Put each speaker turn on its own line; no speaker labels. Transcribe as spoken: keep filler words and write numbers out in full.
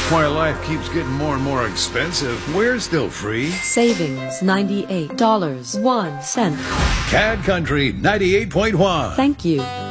Why life keeps getting more and more expensive. We're still free.
Savings ninety-eight dollars and one cent.
Cad Country ninety-eight point one.
Thank you.